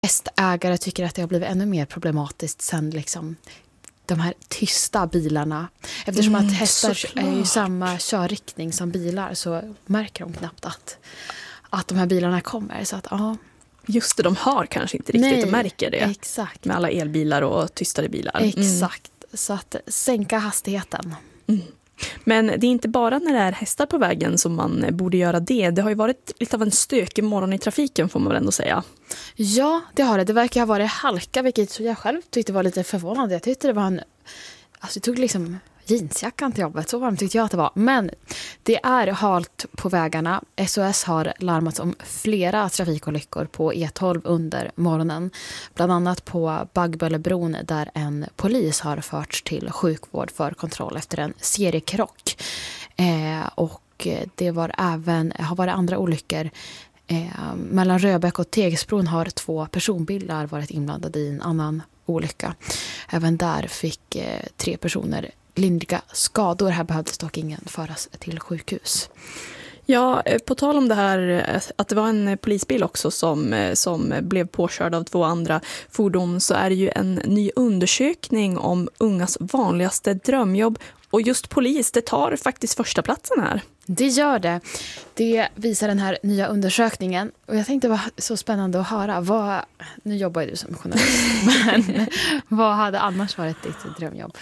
hästägare tycker att det har blivit ännu mer problematiskt sen liksom de här tysta bilarna. Eftersom att hästar är ju samma körriktning som bilar så märker de knappt att de här bilarna kommer. Så att, ja. Just det, de har kanske inte riktigt och märker det. Exakt. Med alla elbilar och tystare bilar. Exakt, så att sänka hastigheten. Men det är inte bara när det är hästar på vägen som man borde göra det. Det har ju varit lite av en stökig morgon i trafiken får man väl ändå säga. Ja, det har det. Det verkar ha varit halka, vilket jag själv tyckte var lite förvånande. Jag tyckte det var alltså jag tog liksom jeansjackan till jobbet, så varmt tyckte jag att det var. Men det är halt på vägarna. SOS har larmats om flera trafikolyckor på E12 under morgonen. Bland annat på Baggbölebron där en polis har förts till sjukvård för kontroll efter en seriekrock. Och det har varit andra olyckor. Mellan Röbäck och Tegesbron har 2 personbilar varit inblandade i en annan olycka. Även där fick 3 personer lindriga skador. Här behövdes dock ingen föras till sjukhus. Ja, på tal om det här att det var en polisbil också som blev påkörd av 2 andra fordon, så är det ju en ny undersökning om ungas vanligaste drömjobb. Och just polis, det tar faktiskt första platsen här. Det gör det. Det visar den här nya undersökningen. Och jag tänkte det var så spännande att höra. Nu jobbar du som journalist, men vad hade annars varit ditt drömjobb?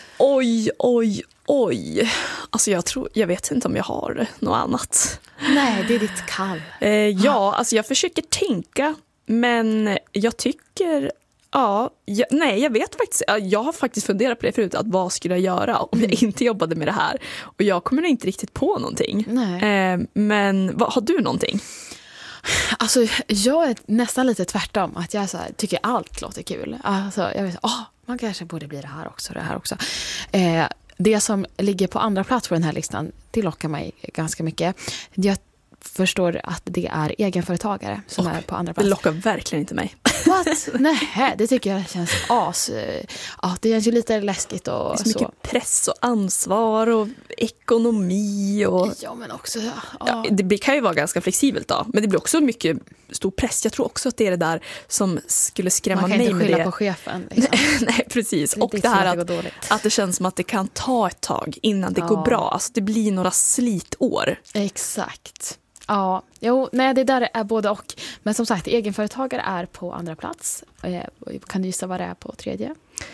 Oj. Alltså jag vet inte om jag har något annat. Nej, det är ditt kall. Ja, alltså jag försöker tänka, men jag tycker... jag vet faktiskt. Jag har faktiskt funderat på det förut, att vad skulle jag göra om jag inte jobbade med det här? Och jag kommer inte riktigt på någonting. Men har du någonting? Alltså jag är nästan lite tvärtom, att jag tycker allt låter kul. Alltså jag vet, man kanske borde bli det här också. Det som ligger på andra plats på den här listan, det lockar mig ganska mycket. Jag förstår att det är egenföretagare som är på andra plats. Det lockar verkligen inte mig. What? Nej, det tycker jag känns det känns ju lite läskigt och det är så mycket press och ansvar och ekonomi och... Ja, men också... Ja, det kan ju vara ganska flexibelt då, men det blir också mycket stor press. Jag tror också att det är det där som skulle skrämma mig med det. Man kan inte skylla på chefen. Liksom. Nej, precis. Och det här att det känns som att det kan ta ett tag innan det går bra. Alltså det blir några slitår. Exakt. Ja, det där är både och. Men som sagt, egenföretagare är på andra plats. Kan du gissa vad det är på tredje?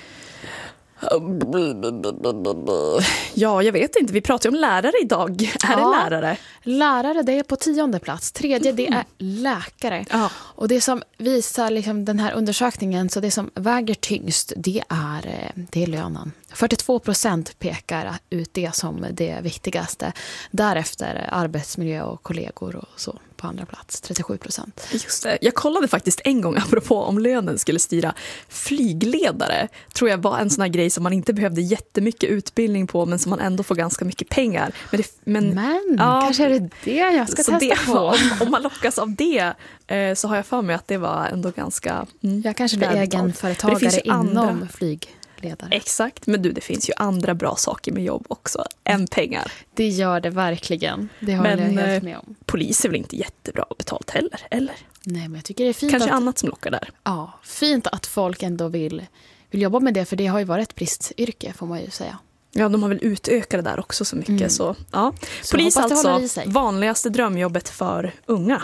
Ja, jag vet inte. Vi pratar ju om lärare idag. Är det lärare? Lärare, det är på 10:e plats. Tredje, det är läkare. Och det som visar liksom den här undersökningen, så det som väger tyngst, det är lönen. 42% pekar ut det som det viktigaste. Därefter arbetsmiljö och kollegor och så på andra plats, 37%. Just det. Jag kollade faktiskt en gång, apropå om lönen skulle styra, flygledare. Tror jag var en sån här grej som man inte behövde jättemycket utbildning på, men som man ändå får ganska mycket pengar. Men kanske är det jag ska testa på. Om man lockas av det så har jag för mig att det var ändå ganska... jag kanske blir egenföretagare inom flygledare. Exakt, men det finns ju andra bra saker med jobb också än pengar. Det gör det verkligen. Det håller jag helt med om. Polis är väl inte jättebra betalt heller, eller? Nej, men jag tycker det är fint. Kanske annat som lockar där. Ja, fint att folk ändå vill jobba med det, för det har ju varit ett bristyrke, får man ju säga. Ja, de har väl utökat det där också så mycket. Så polis alltså, vanligaste drömjobbet för unga.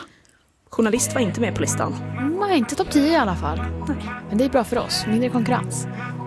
Journalist var inte med på listan. Nej, inte topp 10 i alla fall. Nej. Men det är bra för oss, mindre konkurrens.